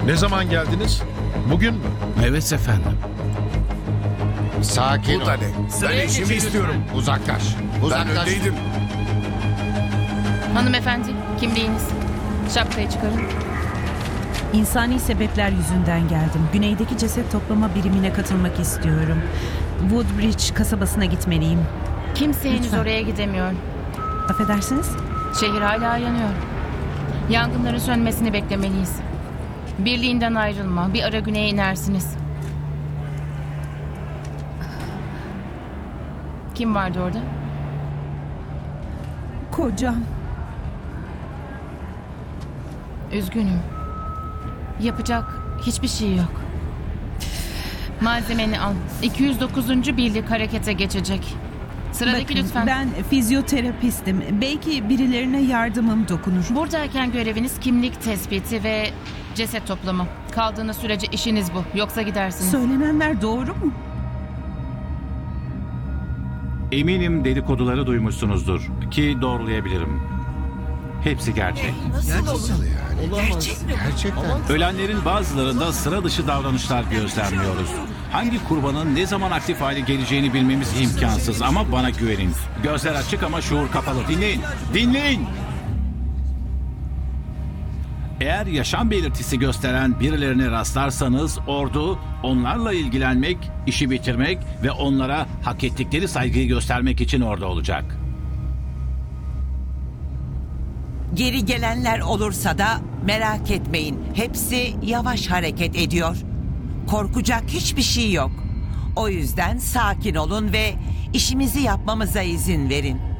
Ne zaman geldiniz? Bugün mü? Evet efendim. Sakin ol. Bu da ne? Ben eşimi istiyorum. Uzaklaş. Ben Uzaklaş. öndeydim. Hanımefendi, kimliğiniz? Şapkayı çıkarın. İnsani sebepler yüzünden geldim. Güneydeki ceset toplama birimine katılmak istiyorum. Woodbridge kasabasına gitmeliyim. Kimse henüz Lütfen. oraya gidemiyor. Affedersiniz? Şehir hala yanıyor. Yangınların sönmesini beklemeliyiz. Birliğinden ayrılma. Bir ara güneye inersiniz. Kim vardı orada? Kocam. Üzgünüm. Yapacak hiçbir şey yok. Malzemeni al. 209. birlik harekete geçecek. Sıradaki Bakın, lütfen. ben fizyoterapistim. Belki birilerine yardımım dokunur. Buradayken göreviniz kimlik tespiti ve ceset toplama. Kaldığınız sürece işiniz bu. Yoksa gidersiniz. Söylenenler doğru mu? Eminim dedikoduları duymuşsunuzdur ki doğrulayabilirim. Hepsi gerçek. Gerçekten. Ölenlerin bazılarında sıra dışı davranışlar gözlemliyoruz. Hangi kurbanın ne zaman aktif hale geleceğini bilmemiz imkansız ama bana güvenin. Gözler açık ama şuur kapalı. Dinleyin, dinleyin! Eğer yaşam belirtisi gösteren birilerine rastlarsanız ordu onlarla ilgilenmek, işi bitirmek ve onlara hak ettikleri saygıyı göstermek için orada olacak. Geri gelenler olursa da merak etmeyin. Hepsi yavaş hareket ediyor. Korkacak hiçbir şey yok. O yüzden sakin olun ve işimizi yapmamıza izin verin.